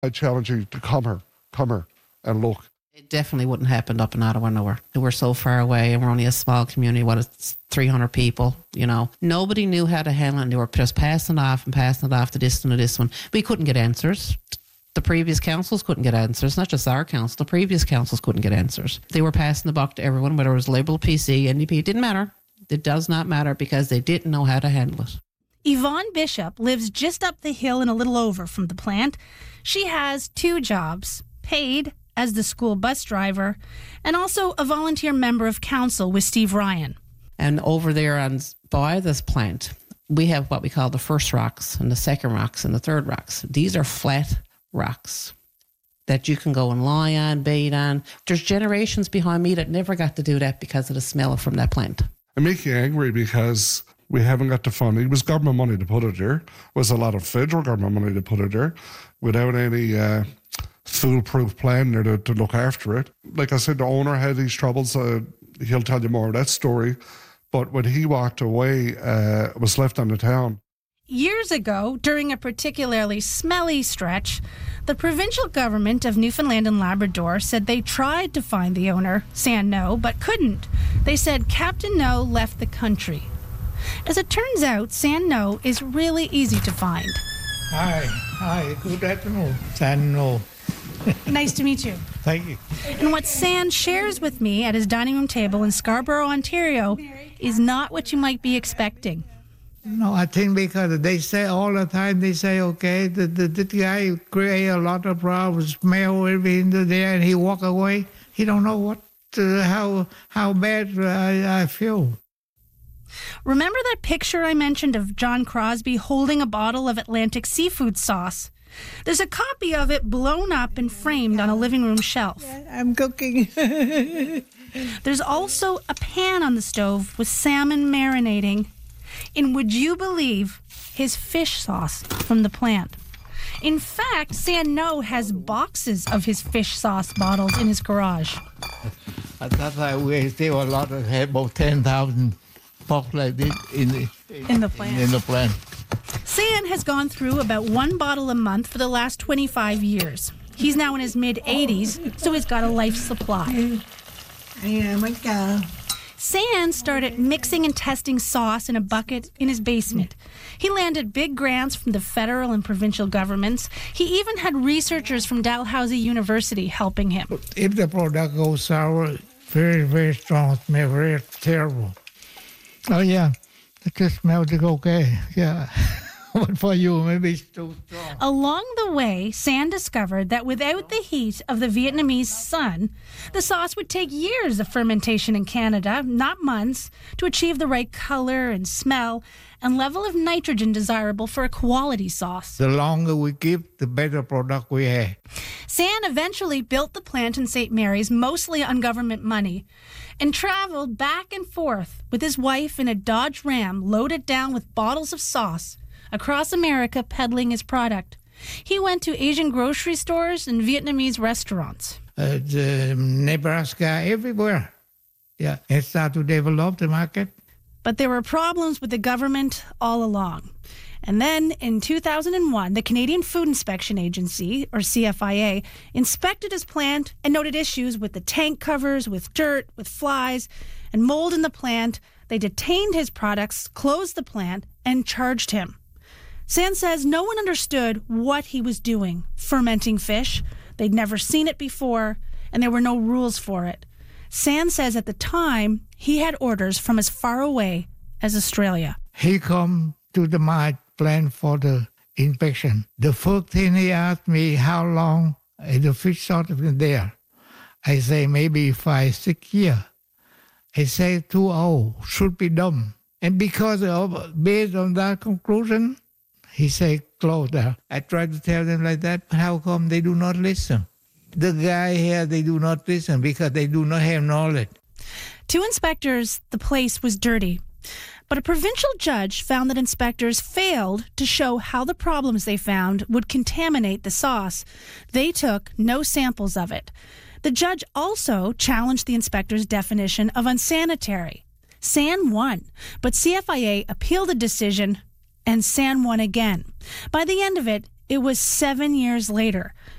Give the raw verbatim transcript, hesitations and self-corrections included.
I challenge you to come here, come here and look. It definitely wouldn't happen up in Ottawa nowhere. We're so far away and we're only a small community. What, it's three hundred people, you know. Nobody knew how to handle it. And they were just passing it off and passing it off to this one or this one. We couldn't get answers. The previous councils couldn't get answers. Not just our council. The previous councils couldn't get answers. They were passing the buck to everyone, whether it was Liberal, P C, N D P. It didn't matter. It does not matter because they didn't know how to handle it. Yvonne Bishop lives just up the hill and a little over from the plant. She has two jobs, paid as the school bus driver and also a volunteer member of council with Steve Ryan. And over there on by this plant, we have what we call the first rocks and the second rocks and the third rocks. These are flat rocks that you can go and lie on, bathe on. There's generations behind me that never got to do that because of the smell from that plant. It makes you angry because we haven't got the funding. It was government money to put it there. It was a lot of federal government money to put it there without any uh, foolproof plan there to, to look after it. Like I said, the owner had these troubles. Uh, he'll tell you more of that story. But when he walked away, uh, it was left on the town. Years ago, during a particularly smelly stretch, the provincial government of Newfoundland and Labrador said they tried to find the owner, San No, but couldn't. They said Captain No left the country. As it turns out, San No is really easy to find. Hi, hi, good afternoon, San No. Nice to meet you. Thank you. And what San shares with me at his dining room table in Scarborough, Ontario, is not what you might be expecting. No, I think because they say all the time, they say, okay, the, the, the guy create a lot of problems, smell everything there, and he walk away. He don't know what, uh, how how bad I, I feel. Remember that picture I mentioned of John Crosby holding a bottle of Atlantic seafood sauce? There's a copy of it blown up and framed on a living room shelf. I'm cooking. There's also a pan on the stove with salmon marinating in, would you believe, his fish sauce from the plant. In fact, San No has boxes of his fish sauce bottles in his garage. At that time, we still a lot of, had about ten thousand bottles like this in the, in the plant. In the plant. San has gone through about one bottle a month for the last twenty-five years. He's now in his mid-eighties, so he's got a life supply. San started mixing and testing sauce in a bucket in his basement. He landed big grants from the federal and provincial governments. He even had researchers from Dalhousie University helping him. If the product goes sour, very, very strong smell, very terrible. Oh, yeah, it just smells okay, yeah. But for you, maybe it's too strong. Along the way, San discovered that without the heat of the Vietnamese sun, the sauce would take years of fermentation in Canada, not months, to achieve the right color and smell and level of nitrogen desirable for a quality sauce. The longer we keep, the better product we have. San eventually built the plant in Saint Mary's, mostly on government money, and traveled back and forth with his wife in a Dodge Ram loaded down with bottles of sauce across America peddling his product. He went to Asian grocery stores and Vietnamese restaurants. Uh, the Nebraska, everywhere. Yeah, and start to develop the market. But there were problems with the government all along. And then in two thousand one, the Canadian Food Inspection Agency, or C F I A, inspected his plant and noted issues with the tank covers, with dirt, with flies, and mold in the plant. They detained his products, closed the plant, and charged him. San says no one understood what he was doing, fermenting fish. They'd never seen it before, and there were no rules for it. San says at the time, he had orders from as far away as Australia. He come to the my plant for the inspection. The first thing he asked me, how long is the fish sauce been there? I say, maybe five, six years. He say, too old, should be done. And because of, based on that conclusion, he said, close down. I tried to tell them like that, but how come they do not listen? The guy here, they do not listen because they do not have knowledge. To inspectors, the place was dirty. But a provincial judge found that inspectors failed to show how the problems they found would contaminate the sauce. They took no samples of it. The judge also challenged the inspector's definition of unsanitary. San won, but C F I A appealed the decision, and San won again. By the end of it, It was seven years later.